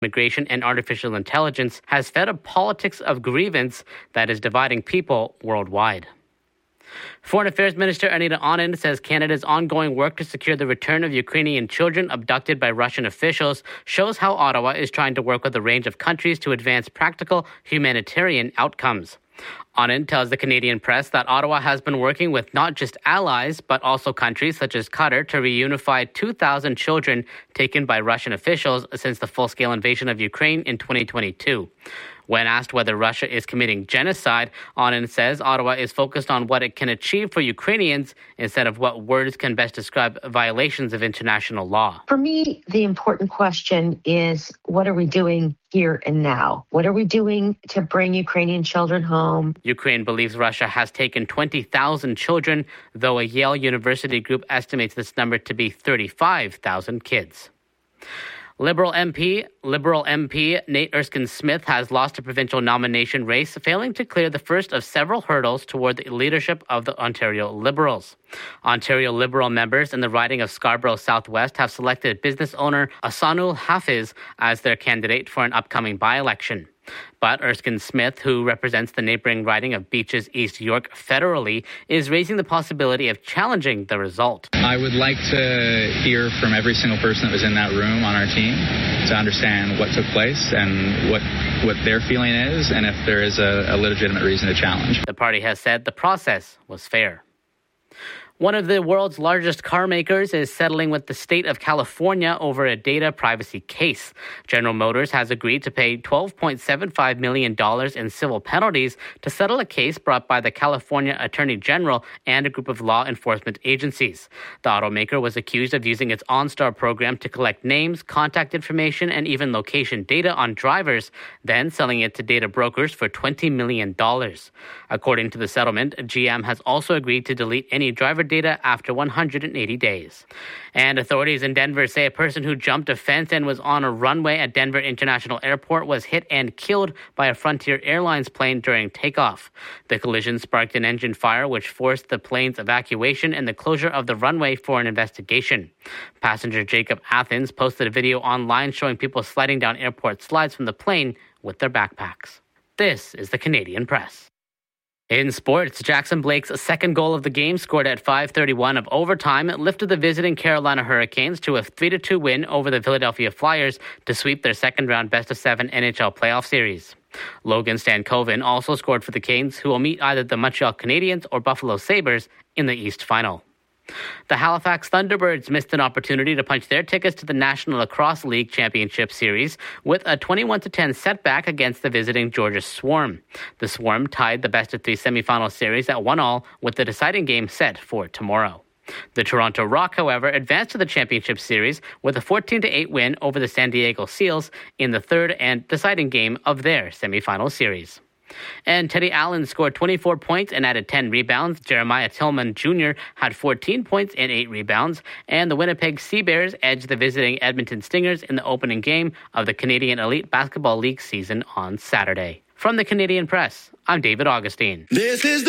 Immigration and artificial intelligence has fed a politics of grievance that is dividing people worldwide. Foreign Affairs Minister Anita Anand says Canada's ongoing work to secure the return of Ukrainian children abducted by Russian officials shows how Ottawa is trying to work with a range of countries to advance practical humanitarian outcomes. Anand tells the Canadian press that Ottawa has been working with not just allies, but also countries such as Qatar to reunify 2,000 children taken by Russian officials since the full-scale invasion of Ukraine in 2022. When asked whether Russia is committing genocide, Anand says Ottawa is focused on what it can achieve for Ukrainians instead of what words can best describe violations of international law. For me, the important question is, what are we doing here and now? What are we doing to bring Ukrainian children home? Ukraine believes Russia has taken 20,000 children, though a Yale University group estimates this number to be 35,000 kids. Liberal MP Nate Erskine-Smith has lost a provincial nomination race, failing to clear the first of several hurdles toward the leadership of the Ontario Liberals. Ontario Liberal members in the riding of Scarborough Southwest have selected business owner Ahsanul Hafiz as their candidate for an upcoming by-election. But Erskine-Smith, who represents the neighboring riding of Beaches East York federally, is raising the possibility of challenging the result. I would like to hear from every single person that was in that room on our team to understand what took place and what their feeling is and if there is a legitimate reason to challenge. The party has said the process was fair. One of the world's largest car makers is settling with the state of California over a data privacy case. General Motors has agreed to pay $12.75 million in civil penalties to settle a case brought by the California Attorney General and a group of law enforcement agencies. The automaker was accused of using its OnStar program to collect names, contact information, and even location data on drivers, then selling it to data brokers for $20 million. According to the settlement, GM has also agreed to delete any driver data after 180 days. And authorities in Denver say a person who jumped a fence and was on a runway at Denver International Airport was hit and killed by a Frontier Airlines plane during takeoff. The collision sparked an engine fire, which forced the plane's evacuation and the closure of the runway for an investigation. Passenger Jacob Athens posted a video online showing people sliding down airport slides from the plane with their backpacks. This is the Canadian Press. In sports, Jackson Blake's second goal of the game, scored at 5:31 of overtime, lifted the visiting Carolina Hurricanes to a 3-2 win over the Philadelphia Flyers to sweep their second-round best-of-7 NHL playoff series. Logan Stankoven also scored for the Canes, who will meet either the Montreal Canadiens or Buffalo Sabres in the East Final. The Halifax Thunderbirds missed an opportunity to punch their tickets to the National Lacrosse League Championship Series with a 21-10 setback against the visiting Georgia Swarm. The Swarm tied the best-of-3 semifinal series at 1-1 with the deciding game set for tomorrow. The Toronto Rock, however, advanced to the championship series with a 14-8 win over the San Diego Seals in the third and deciding game of their semifinal series. And Teddy Allen scored 24 points and added 10 rebounds. Jeremiah Tillman Jr. had 14 points and 8 rebounds. And the Winnipeg Sea Bears edged the visiting Edmonton Stingers in the opening game of the Canadian Elite Basketball League season on Saturday. From the Canadian Press, I'm David Augustine. This is the